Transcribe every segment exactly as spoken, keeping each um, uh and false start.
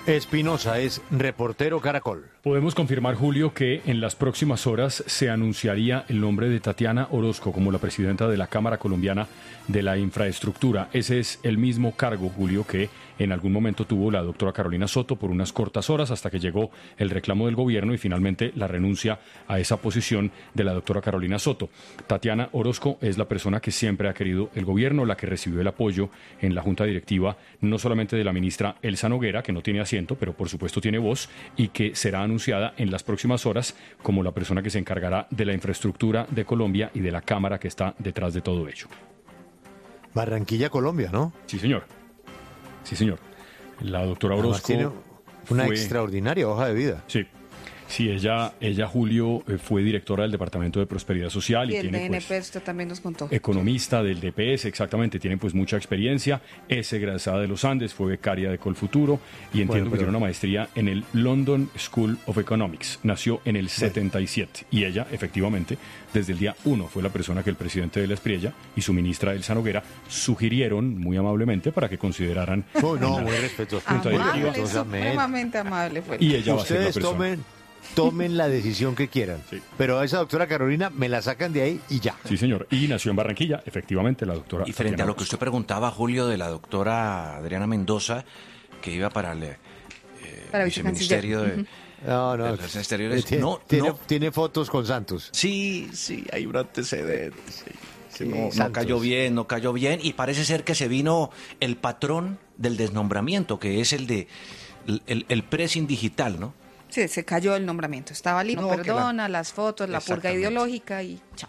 Espinosa es reportero Caracol. Podemos confirmar, Julio, que en las próximas horas se anunciaría el nombre de Tatiana Orozco como la presidenta de la Cámara Colombiana de la Infraestructura. Ese es el mismo cargo, Julio, que en algún momento tuvo la doctora Carolina Soto por unas cortas horas hasta que llegó el reclamo del gobierno y finalmente la renuncia a esa posición de la doctora Carolina Soto. Tatiana Orozco es la persona que siempre ha querido el gobierno, la que recibió el apoyo en la junta directiva, no solamente de la ministra Elsa Noguera, que no tiene asiento, pero por supuesto tiene voz, y que será anunciada en las próximas horas como la persona que se encargará de la infraestructura de Colombia y de la Cámara que está detrás de todo ello. Barranquilla, Colombia, ¿no? Sí, señor. Sí, señor. La doctora Orozco tiene una fue... extraordinaria hoja de vida. Sí. Sí, ella, ella Julio, eh, fue directora del Departamento de Prosperidad Social y, Y el tiene, D N P, pues, usted también nos contó. economista del D P S, exactamente, tiene pues mucha experiencia, es egresada de los Andes, fue becaria de Colfuturo y entiendo Bueno, que pero- tiene una maestría en el London School of Economics. Nació en el setenta y siete y ella, efectivamente, desde el día uno fue la persona que el presidente de la Espriella y su ministra Elsa Noguera sugirieron muy amablemente para que consideraran Oh, no, en la muy respetuoso. junta Amable, directiva. Respetuosamente. supremamente amable fue. Y ella va a ser la Ustedes persona. tomen, tomen la decisión que quieran. Sí. Pero a esa doctora Carolina me la sacan de ahí y ya. Sí, señor. Y nació en Barranquilla, efectivamente, la doctora. Y frente Tatiana a lo que Orozco. usted preguntaba, Julio, de la doctora Adriana Mendoza, que iba para el eh, Para viceministerio de, vicecanciller. No, no. de Relaciones Exteriores. Tiene, No, tiene, no. tiene fotos con Santos. Sí, sí, hay un antecedente. Sí, que Sí, no, no Santos. cayó bien, no cayó bien. Y parece ser que se vino el patrón del desnombramiento, que es el de el, el, el pressing digital, ¿no? Sí, se cayó el nombramiento. Estaba listo, No, que la- perdona, las fotos, la purga Exactamente. ideológica y chao.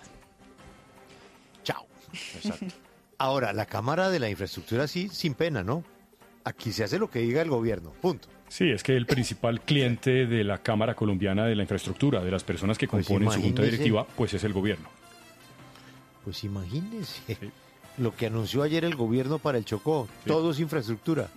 Chao. Exacto. Ahora, la Cámara de la Infraestructura sí, sin pena, ¿no? Aquí se hace lo que diga el gobierno. Punto. Sí, es que el principal cliente de la Cámara Colombiana de la Infraestructura, de las personas que Pues componen su junta imagínese. directiva, pues es el gobierno. Pues imagínense lo que anunció ayer el gobierno para el Chocó. Sí. Todo es infraestructura.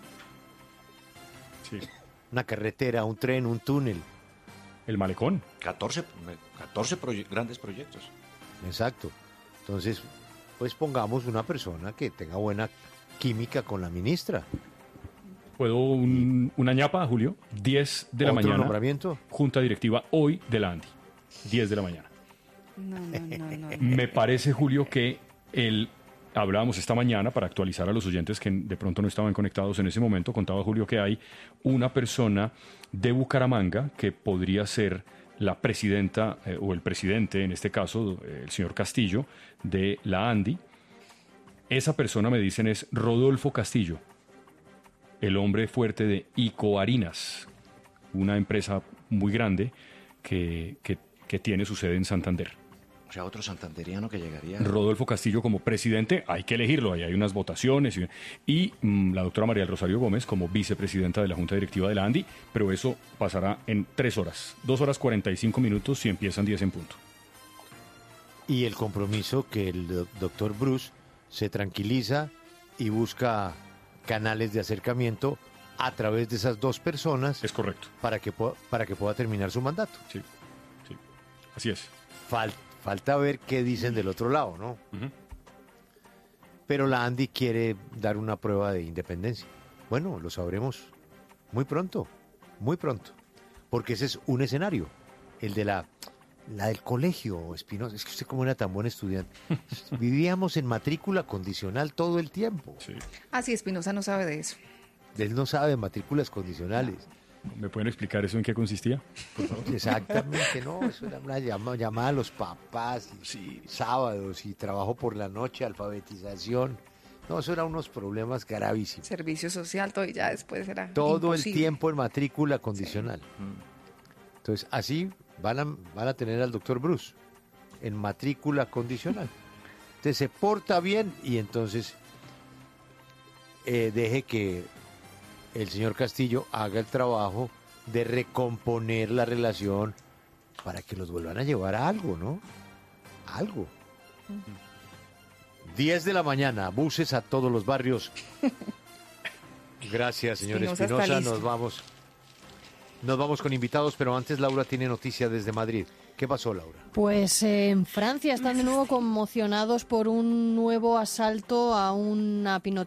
Sí. Una carretera, un tren, un túnel. El malecón. catorce, catorce proye- grandes proyectos. Exacto. Entonces, pues pongamos una persona que tenga buena química con la ministra. ¿Puedo un- una ñapa, Julio? diez de la ¿Otro mañana. nombramiento? Junta directiva hoy de la ANDI. diez de la mañana. No, no, no, no. no. Me parece, Julio, que el... Hablábamos esta mañana para actualizar a los oyentes que de pronto no estaban conectados en ese momento. Contaba Julio que hay una persona de Bucaramanga que podría ser la presidenta eh, o el presidente, en este caso, eh, el señor Castillo, de la ANDI. Esa persona, me dicen, es Rodolfo Castillo, el hombre fuerte de Icoharinas, una empresa muy grande que, que, que tiene su sede en Santander. O sea, otro santanderiano que llegaría. Rodolfo Castillo como presidente, hay que elegirlo, ahí hay unas votaciones, y, y mm, la doctora María del Rosario Gómez como vicepresidenta de la Junta Directiva de la ANDI, pero eso pasará en tres horas, dos horas cuarenta y cinco minutos si empiezan diez en punto. Y el compromiso que el do- doctor Bruce se tranquiliza y busca canales de acercamiento a través de esas dos personas Es correcto, para que, po- para que pueda terminar su mandato. sí, sí, así es. Fal- falta ver qué dicen del otro lado, ¿no? Ujú. Pero la ANDI quiere dar una prueba de independencia. Bueno, lo sabremos muy pronto, muy pronto. Porque ese es un escenario, el de la, la del colegio, Espinosa. Es que usted como era tan buen estudiante. Vivíamos en matrícula condicional todo el tiempo. Sí. Ah, sí, Espinosa no sabe de eso. Él no sabe de matrículas condicionales. ¿Me pueden explicar eso en qué consistía? Exactamente, no, eso era una llama- llamada a los papás, y sí, sábados y trabajo por la noche, alfabetización. No, eso eran unos problemas gravísimos. Servicio social, todo y ya después era Todo el imposible. tiempo en matrícula condicional. Entonces, así van a, van a tener al doctor Bruce en matrícula condicional. Entonces, se porta bien y entonces eh, deje que el señor Castillo haga el trabajo de recomponer la relación para que los vuelvan a llevar a algo, ¿no? Algo. diez de la mañana, buses a todos los barrios. Gracias, señor Espinosa está Espinosa. listo. Nos vamos. Nos vamos con invitados, pero antes Laura tiene noticia desde Madrid. ¿Qué pasó, Laura? Pues eh, en Francia están de nuevo conmocionados por un nuevo asalto a una pino-